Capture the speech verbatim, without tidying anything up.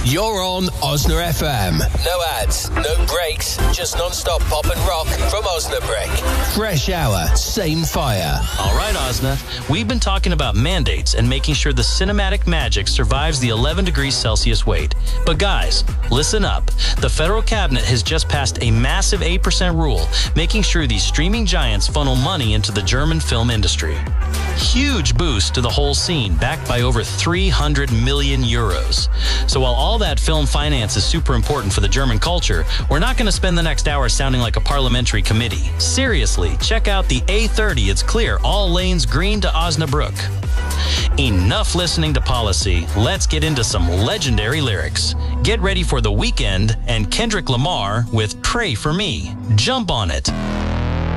You're on Osna F M. No ads, no breaks, just non-stop pop and rock from Osnabrück. Fresh hour, same fire. All right, Osna, we've been talking about mandates and making sure the cinematic magic survives the eleven degrees Celsius wait. But guys, listen up. The federal cabinet has just passed a massive eight percent rule, making sure these streaming giants funnel money into the German film industry. Huge boost to the whole scene, backed by over three hundred million euros. So while all that film finance is super important for the German culture, we're not going to spend the next hour sounding like a parliamentary committee. Seriously, check out the A thirty. It's clear, all lanes green to Osnabrück. Enough listening to policy. Let's get into some legendary lyrics. Get ready for The Weeknd and Kendrick Lamar with Pray For Me. Jump on it.